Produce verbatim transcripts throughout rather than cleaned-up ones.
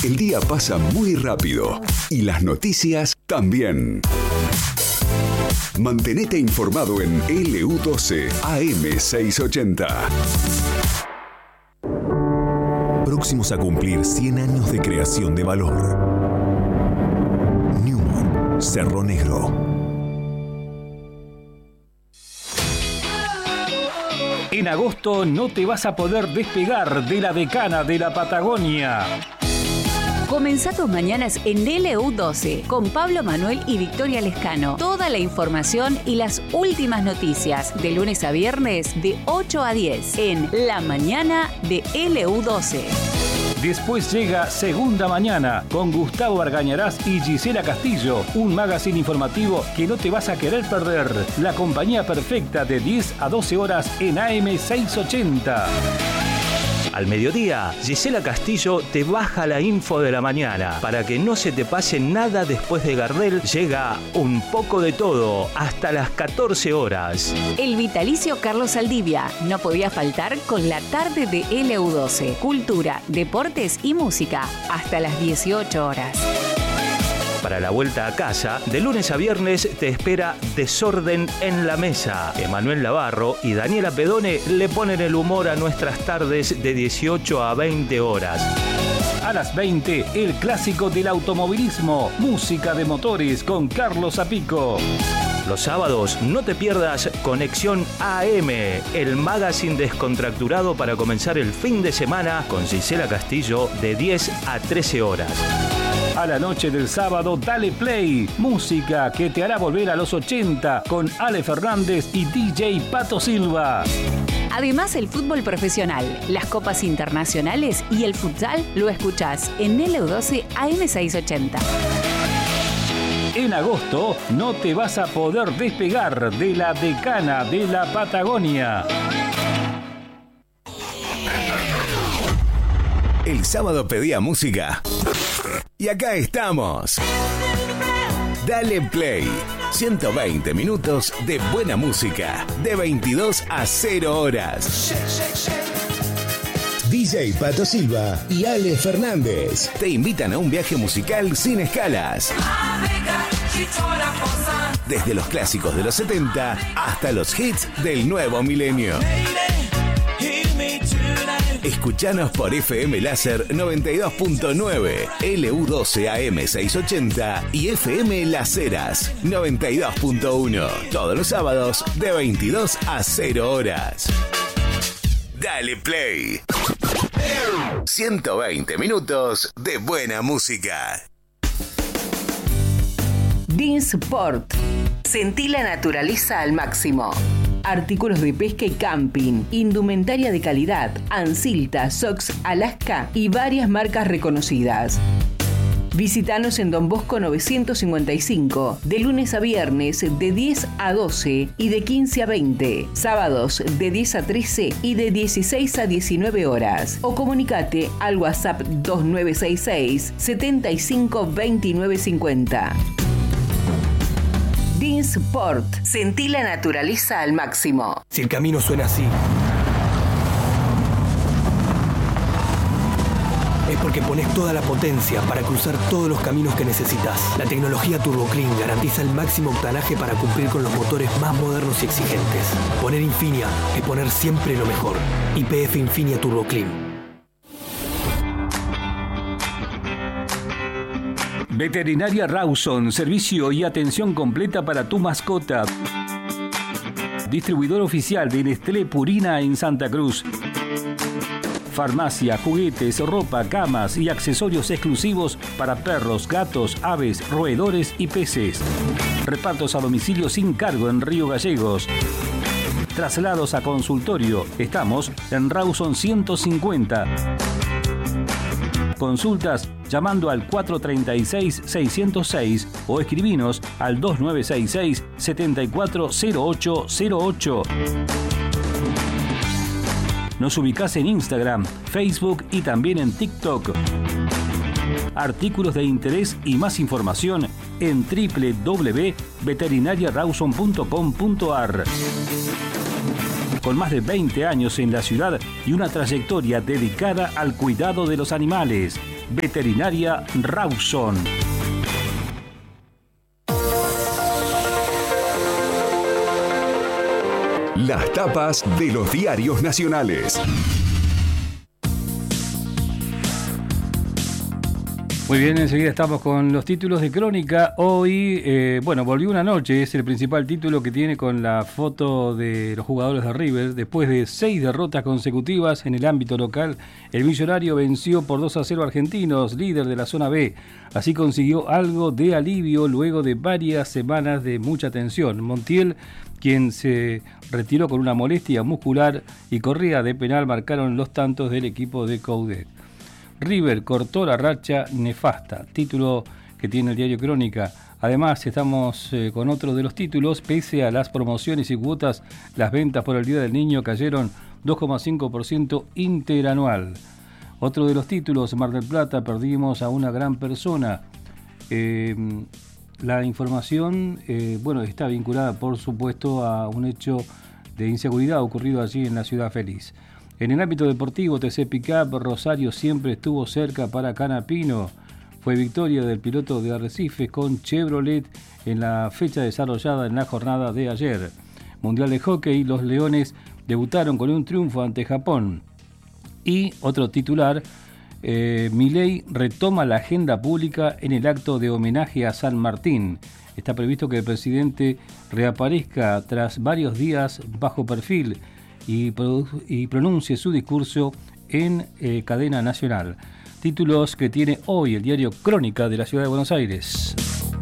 El día pasa muy rápido y las noticias también. Mantenete informado en L U doce A M seiscientos ochenta. Próximos a cumplir cien años de creación de valor. Newman, Cerro Negro. En agosto no te vas a poder despegar de la decana de la Patagonia. Comenzá tus mañanas en L U doce con Pablo Manuel y Victoria Lescano. Toda la información y las últimas noticias de lunes a viernes de ocho a diez en La Mañana de L U doce. Después llega Segunda Mañana con Gustavo Argañarás y Gisela Castillo, un magazine informativo que no te vas a querer perder. La compañía perfecta de diez a doce horas en A M seiscientos ochenta. Al mediodía, Gisela Castillo te baja la info de la mañana. Para que no se te pase nada después de Gardel, llega Un poco de todo hasta las catorce horas. El vitalicio Carlos Saldivia no podía faltar con la tarde de L U doce. Cultura, deportes y música hasta las dieciocho horas. Para la vuelta a casa, de lunes a viernes te espera Desorden en la Mesa. Emanuel Navarro y Daniela Pedone le ponen el humor a nuestras tardes de dieciocho a veinte horas. A las veinte, el clásico del automovilismo, música de motores con Carlos Zapico. Los sábados no te pierdas Conexión A M, el magazine descontracturado para comenzar el fin de semana con Gisela Castillo de diez a trece horas. A la noche del sábado, dale play. Música que te hará volver a los ochenta con Ale Fernández y D J Pato Silva. Además, el fútbol profesional, las copas internacionales y el futsal lo escuchás en L U doce A M seiscientos ochenta. En agosto no te vas a poder despegar de la decana de la Patagonia. El sábado pedía música. Y acá estamos. Dale play. ciento veinte minutos de buena música. De veintidós a cero horas. D J Pato Silva y Ale Fernández te invitan a un viaje musical sin escalas. Desde los clásicos de los setenta hasta los hits del nuevo milenio. Escuchanos por F M Láser noventa y dos punto nueve, L U doce A M seiscientos ochenta y F M Las Heras noventa y dos punto uno. Todos los sábados de veintidós a cero horas. Dale play. ciento veinte minutos de buena música. Dinsport. Sentí la naturaleza al máximo. Artículos de pesca y camping, indumentaria de calidad, Ansilta, Sox, Alaska y varias marcas reconocidas. Visítanos en Don Bosco novecientos cincuenta y cinco, de lunes a viernes de diez a doce y de quince a veinte, sábados de diez a trece y de dieciséis a diecinueve horas. O comunicate al WhatsApp dos nueve seis seis, setenta y cinco veintinueve cincuenta. Dinsport. Sentí la naturaleza al máximo. Si el camino suena así, es porque pones toda la potencia para cruzar todos los caminos que necesitas. La tecnología Turbo Clean garantiza el máximo octanaje para cumplir con los motores más modernos y exigentes. Poner Infinia es poner siempre lo mejor. Y P F Infinia Turbo Clean. Veterinaria Rawson, servicio y atención completa para tu mascota. Distribuidor oficial de Nestlé Purina en Santa Cruz. Farmacia, juguetes, ropa, camas y accesorios exclusivos para perros, gatos, aves, roedores y peces. Repartos a domicilio sin cargo en Río Gallegos. Traslados a consultorio. Estamos en Rawson ciento cincuenta. Consultas llamando al cuatro tres seis, seis cero seis o escribinos al dos nueve seis seis, siete cuatro cero ocho cero ocho. Nos ubicás en Instagram, Facebook y también en TikTok. Artículos de interés y más información en doble u doble u doble u punto veterinaria rawson punto com punto a r. con más de veinte años en la ciudad y una trayectoria dedicada al cuidado de los animales. Veterinaria Rawson. Las tapas de los diarios nacionales. Muy bien, enseguida estamos con los títulos de Crónica. Hoy, eh, bueno, volvió una noche, es el principal título que tiene con la foto de los jugadores de River. Después de seis derrotas consecutivas en el ámbito local, el millonario venció por dos a cero a Argentinos, líder de la zona B. Así consiguió algo de alivio luego de varias semanas de mucha tensión. Montiel, quien se retiró con una molestia muscular, y Correa de penal marcaron los tantos del equipo de Coudet. River cortó la racha nefasta, título que tiene el diario Crónica. Además, estamos eh, con otro de los títulos. Pese a las promociones y cuotas, las ventas por el Día del Niño cayeron dos coma cinco por ciento interanual. Otro de los títulos, Mar del Plata, perdimos a una gran persona. Eh, la información, eh, bueno, está vinculada, por supuesto, a un hecho de inseguridad ocurrido allí en la Ciudad Feliz. En el ámbito deportivo, T C Pickup Rosario siempre estuvo cerca para Canapino. Fue victoria del piloto de Arrecife con Chevrolet en la fecha desarrollada en la jornada de ayer. Mundial de Hockey, los Leones debutaron con un triunfo ante Japón. Y otro titular, eh, Milei retoma la agenda pública en el acto de homenaje a San Martín. Está previsto que el presidente reaparezca tras varios días bajo perfil y, y pronuncie su discurso en eh, cadena nacional. Títulos que tiene hoy el diario Crónica de la Ciudad de Buenos Aires.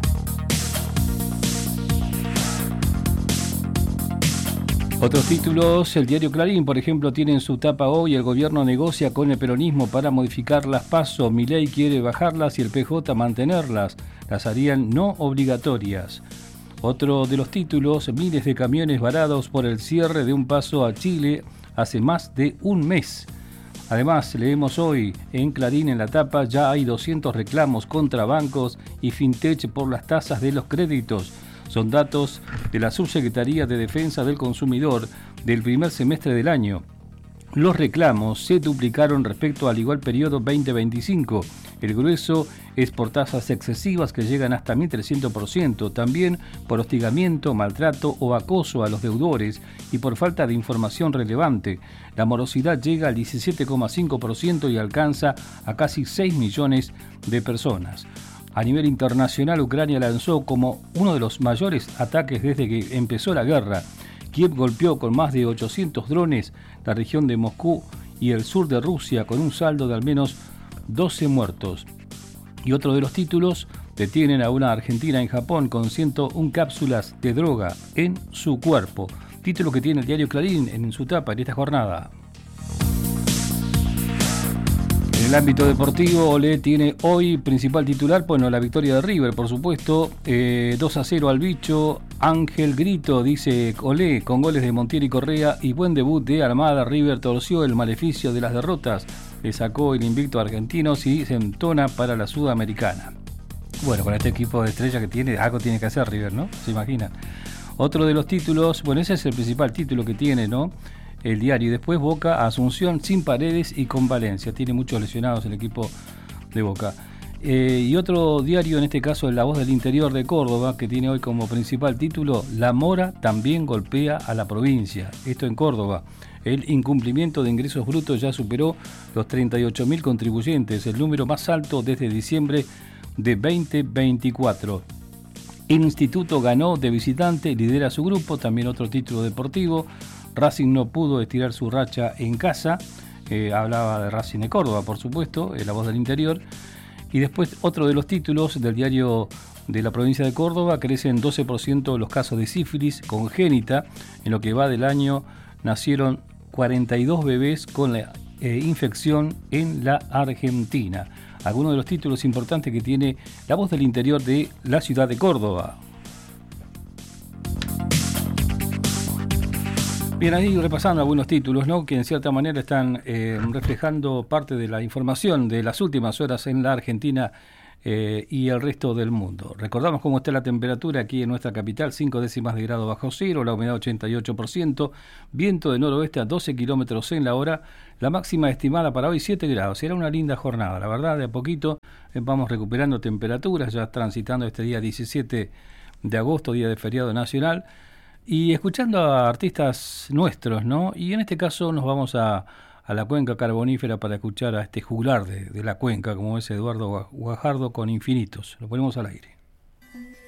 Otros títulos, el diario Clarín, por ejemplo, tiene en su tapa hoy: el gobierno negocia con el peronismo para modificar las PASO. Milei quiere bajarlas y el P J mantenerlas. Las harían no obligatorias. Otro de los títulos, miles de camiones varados por el cierre de un paso a Chile hace más de un mes. Además, leemos hoy en Clarín en la tapa: ya hay doscientos reclamos contra bancos y fintech por las tasas de los créditos. Son datos de la Subsecretaría de Defensa del Consumidor del primer semestre del año. Los reclamos se duplicaron respecto al igual periodo veinte veinticinco. El grueso es por tasas excesivas que llegan hasta mil trescientos por ciento, también por hostigamiento, maltrato o acoso a los deudores y por falta de información relevante. La morosidad llega al diecisiete coma cinco por ciento y alcanza a casi seis millones de personas. A nivel internacional, Ucrania lanzó como uno de los mayores ataques desde que empezó la guerra. Kiev golpeó con más de ochocientos drones la región de Moscú y el sur de Rusia, con un saldo de al menos doce muertos. Y otro de los títulos, detienen a una argentina en Japón con ciento una cápsulas de droga en su cuerpo. Título que tiene el diario Clarín en su tapa en esta jornada. En el ámbito deportivo, Olé tiene hoy principal titular, bueno, la victoria de River, por supuesto, eh, dos a cero al bicho. Ángel Grito, dice Olé, con goles de Montiel y Correa y buen debut de Armada. River torció el maleficio de las derrotas, le sacó el invicto a Argentinos y se entona para la Sudamericana. Bueno, con este equipo de estrella que tiene, algo tiene que hacer River, ¿no? Se imaginan. Otro de los títulos, bueno, ese es el principal título que tiene, ¿no? El diario. Y después Boca, Asunción sin Paredes y con Valencia. Tiene muchos lesionados el equipo de Boca. Eh, y otro diario, en este caso La Voz del Interior de Córdoba, que tiene hoy como principal título: La Mora también golpea a la provincia. Esto en Córdoba. El incumplimiento de ingresos brutos ya superó los treinta y ocho mil contribuyentes, el número más alto desde diciembre de veinte veinticuatro. Instituto ganó de visitante, lidera su grupo. También otro título deportivo: Racing no pudo estirar su racha en casa. Eh, hablaba de Racing de Córdoba, por supuesto, en La Voz del Interior. Y después otro de los títulos del diario de la provincia de Córdoba: crecen doce por ciento los casos de sífilis congénita. En lo que va del año nacieron cuarenta y dos bebés con la eh, infección en la Argentina. Algunos de los títulos importantes que tiene La Voz del Interior de la ciudad de Córdoba. Bien, ahí repasando algunos títulos, ¿no?, que en cierta manera están eh, reflejando parte de la información de las últimas horas en la Argentina eh, y el resto del mundo. Recordamos cómo está la temperatura aquí en nuestra capital, cinco décimas de grado bajo cero, la humedad ochenta y ocho por ciento, viento de noroeste a doce kilómetros en la hora, la máxima estimada para hoy siete grados. Era una linda jornada, la verdad, de a poquito eh, vamos recuperando temperaturas, ya transitando este día diecisiete de agosto, día de feriado nacional, y escuchando a artistas nuestros, ¿no? Y en este caso nos vamos a, a la cuenca carbonífera para escuchar a este juglar de, de la cuenca, como es Eduardo Guajardo, con Infinitos. Lo ponemos al aire.